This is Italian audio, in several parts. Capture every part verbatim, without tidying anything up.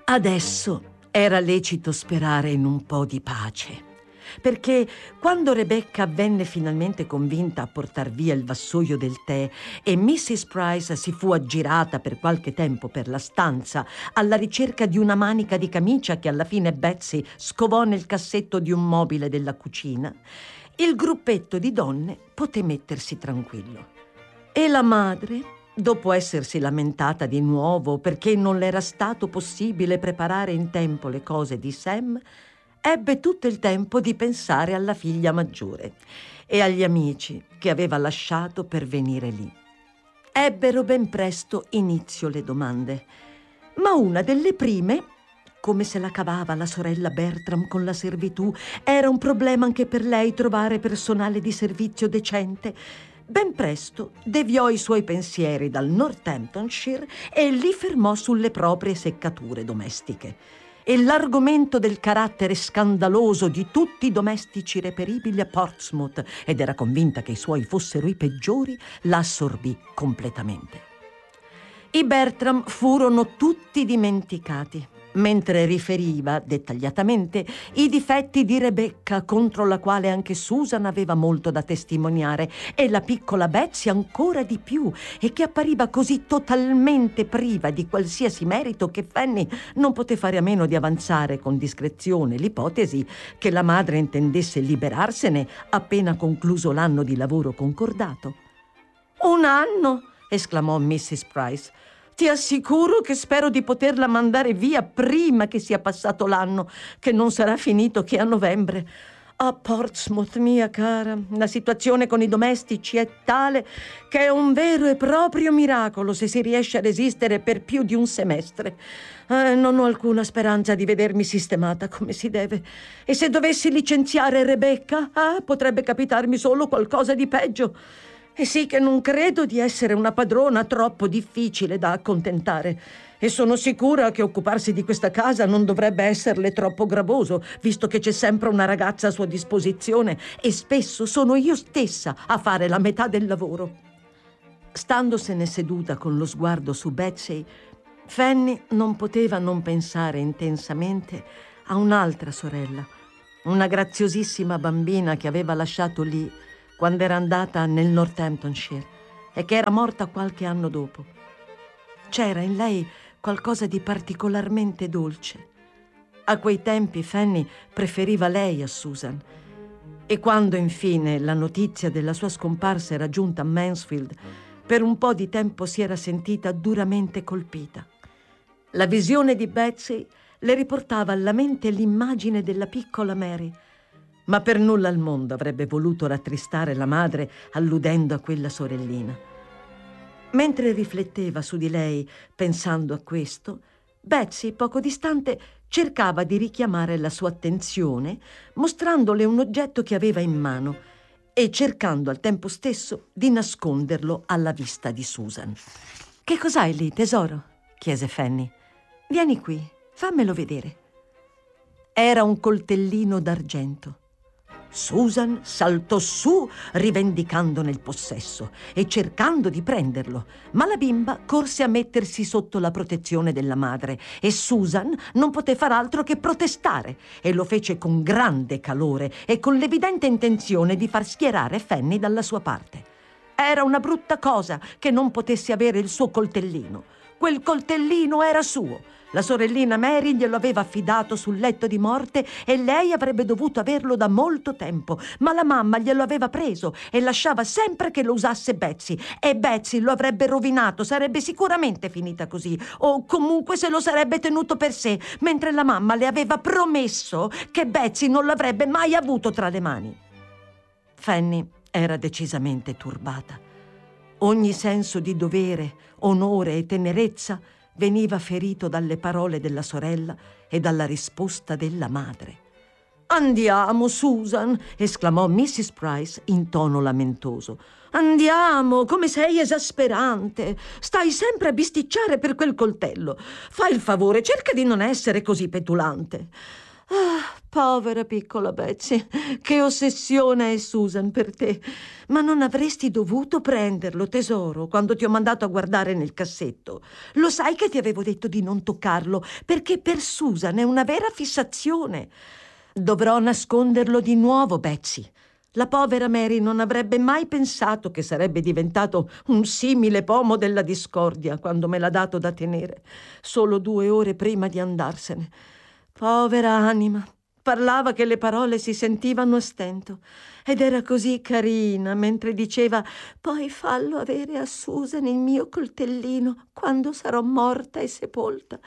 Adesso era lecito sperare in un po' di pace, perché quando Rebecca venne finalmente convinta a portar via il vassoio del tè e missus Price si fu aggirata per qualche tempo per la stanza alla ricerca di una manica di camicia che alla fine Betsy scovò nel cassetto di un mobile della cucina, il gruppetto di donne poté mettersi tranquillo. E la madre, dopo essersi lamentata di nuovo perché non le era stato possibile preparare in tempo le cose di Sam, ebbe tutto il tempo di pensare alla figlia maggiore e agli amici che aveva lasciato per venire lì. Ebbero ben presto inizio le domande, ma una delle prime, come se la cavava la sorella Bertram con la servitù, era un problema anche per lei trovare personale di servizio decente. Ben presto deviò i suoi pensieri dal Northamptonshire e li fermò sulle proprie seccature domestiche. E l'argomento del carattere scandaloso di tutti i domestici reperibili a Portsmouth, ed era convinta che i suoi fossero i peggiori, la assorbì completamente. I Bertram furono tutti dimenticati, mentre riferiva dettagliatamente i difetti di Rebecca, contro la quale anche Susan aveva molto da testimoniare, e la piccola Betsy ancora di più, e che appariva così totalmente priva di qualsiasi merito che Fanny non poté fare a meno di avanzare con discrezione l'ipotesi che la madre intendesse liberarsene appena concluso l'anno di lavoro concordato. «Un anno?» esclamò missus Price. «Ti assicuro che spero di poterla mandare via prima che sia passato l'anno, che non sarà finito che a novembre. A Portsmouth, mia cara, la situazione con i domestici è tale che è un vero e proprio miracolo se si riesce a resistere per più di un semestre. Eh, non ho alcuna speranza di vedermi sistemata come si deve. E se dovessi licenziare Rebecca, ah, potrebbe capitarmi solo qualcosa di peggio. E sì che non credo di essere una padrona troppo difficile da accontentare. E sono sicura che occuparsi di questa casa non dovrebbe esserle troppo gravoso, visto che c'è sempre una ragazza a sua disposizione e spesso sono io stessa a fare la metà del lavoro». Standosene seduta con lo sguardo su Betsy, Fanny non poteva non pensare intensamente a un'altra sorella, una graziosissima bambina che aveva lasciato lì quando era andata nel Northamptonshire e che era morta qualche anno dopo. C'era in lei qualcosa di particolarmente dolce. A quei tempi Fanny preferiva lei a Susan, e quando infine la notizia della sua scomparsa era giunta a Mansfield, per un po' di tempo si era sentita duramente colpita. La visione di Betsy le riportava alla mente l'immagine della piccola Mary, ma per nulla al mondo avrebbe voluto rattristare la madre alludendo a quella sorellina. Mentre rifletteva su di lei, pensando a questo, Betsy, poco distante, cercava di richiamare la sua attenzione, mostrandole un oggetto che aveva in mano e cercando al tempo stesso di nasconderlo alla vista di Susan. «Che cos'hai lì, tesoro?» chiese Fanny. «Vieni qui, fammelo vedere». Era un coltellino d'argento. Susan saltò su rivendicandone il possesso e cercando di prenderlo, ma la bimba corse a mettersi sotto la protezione della madre e Susan non poté far altro che protestare, e lo fece con grande calore e con l'evidente intenzione di far schierare Fanny dalla sua parte. Era una brutta cosa che non potesse avere il suo coltellino. Quel coltellino era suo. La sorellina Mary glielo aveva affidato sul letto di morte e lei avrebbe dovuto averlo da molto tempo, ma la mamma glielo aveva preso e lasciava sempre che lo usasse Betsy, e Betsy lo avrebbe rovinato, sarebbe sicuramente finita così, o comunque se lo sarebbe tenuto per sé, mentre la mamma le aveva promesso che Betsy non l'avrebbe mai avuto tra le mani. Fanny era decisamente turbata. Ogni senso di dovere, onore e tenerezza veniva ferito dalle parole della sorella e dalla risposta della madre. «Andiamo, Susan!» esclamò missus Price in tono lamentoso. «Andiamo, come sei esasperante! Stai sempre a bisticciare per quel coltello. Fai il favore, cerca di non essere così petulante. Ah, Povera piccola Betsy, che ossessione è Susan per te. Ma non avresti dovuto prenderlo, tesoro, quando ti ho mandato a guardare nel cassetto. Lo sai che ti avevo detto di non toccarlo, perché per Susan è una vera fissazione. Dovrò nasconderlo di nuovo, Betsy. La povera Mary non avrebbe mai pensato che sarebbe diventato un simile pomo della discordia quando me l'ha dato da tenere, solo due ore prima di andarsene. Povera anima. Parlava che le parole si sentivano a stento ed era così carina mentre diceva: poi fallo avere a Susan il mio coltellino quando sarò morta e sepolta.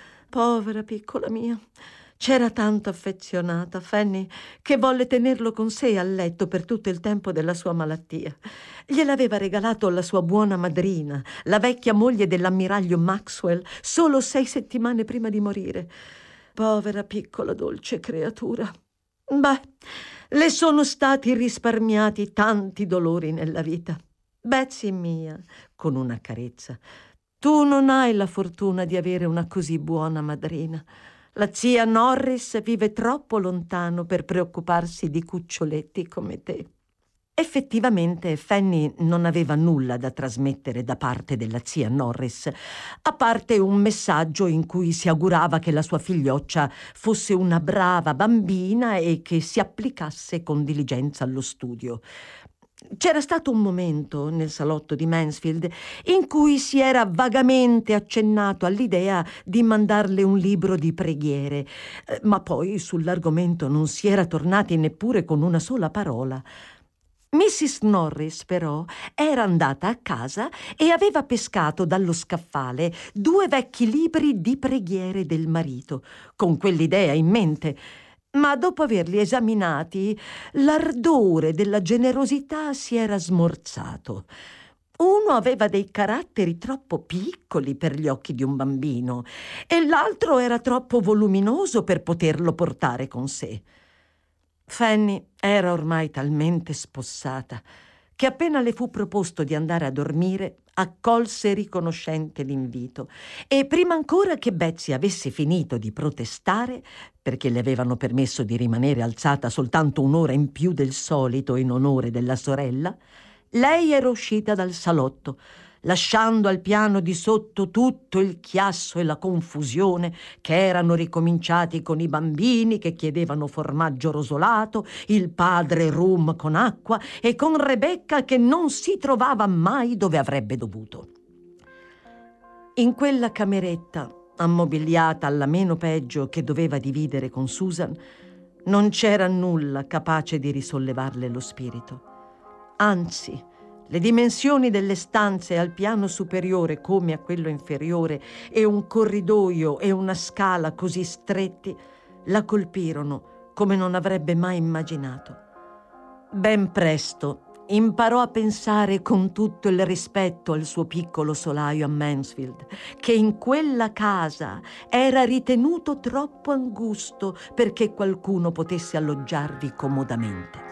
Povera piccola mia. C'era tanto affezionata, Fanny, che volle tenerlo con sé a letto per tutto il tempo della sua malattia. Gliel'aveva regalato la sua buona madrina, la vecchia moglie dell'ammiraglio Maxwell, solo sei settimane prima di morire. Povera piccola dolce creatura. Beh, le sono stati risparmiati tanti dolori nella vita. Betsy mia, con una carezza, tu non hai la fortuna di avere una così buona madrina. La zia Norris vive troppo lontano per preoccuparsi di cuccioletti come te. Effettivamente Fanny non aveva nulla da trasmettere da parte della zia Norris, a parte un messaggio in cui si augurava che la sua figlioccia fosse una brava bambina e che si applicasse con diligenza allo studio. C'era stato un momento nel salotto di Mansfield in cui si era vagamente accennato all'idea di mandarle un libro di preghiere, ma poi sull'argomento non si era tornati neppure con una sola parola. missis Norris, però, era andata a casa e aveva pescato dallo scaffale due vecchi libri di preghiere del marito, con quell'idea in mente. Ma dopo averli esaminati, l'ardore della generosità si era smorzato. Uno aveva dei caratteri troppo piccoli per gli occhi di un bambino e l'altro era troppo voluminoso per poterlo portare con sé. Fanny era ormai talmente spossata che appena le fu proposto di andare a dormire, accolse riconoscente l'invito e prima ancora che Betsy avesse finito di protestare, perché le avevano permesso di rimanere alzata soltanto un'ora in più del solito in onore della sorella, lei era uscita dal salotto, lasciando al piano di sotto tutto il chiasso e la confusione che erano ricominciati con i bambini che chiedevano formaggio rosolato, il padre rum con acqua e con Rebecca che non si trovava mai dove avrebbe dovuto. In quella cameretta, ammobiliata alla meno peggio che doveva dividere con Susan, non c'era nulla capace di risollevarle lo spirito. Anzi, le dimensioni delle stanze al piano superiore come a quello inferiore e un corridoio e una scala così stretti la colpirono come non avrebbe mai immaginato. Ben presto imparò a pensare con tutto il rispetto al suo piccolo solaio a Mansfield che in quella casa era ritenuto troppo angusto perché qualcuno potesse alloggiarvi comodamente.